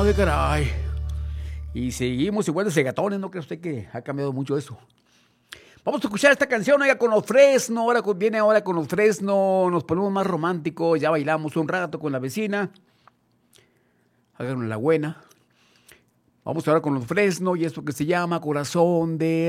Ay, caray. Y seguimos igual de segatones, ¿no cree usted que ha cambiado mucho eso? Vamos a escuchar esta canción allá con los Fresno. Viene ahora con los Fresno. Nos ponemos más románticos. Ya bailamos un rato con la vecina. Háganlo la buena. Vamos ahora con los Fresno y esto que se llama Corazón de